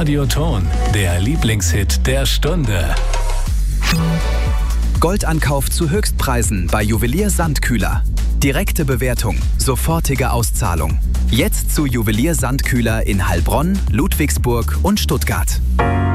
Radioton, der Lieblingshit der Stunde. Goldankauf zu Höchstpreisen bei Juwelier Sandkühler. Direkte Bewertung, sofortige Auszahlung. Jetzt zu Juwelier Sandkühler in Heilbronn, Ludwigsburg und Stuttgart.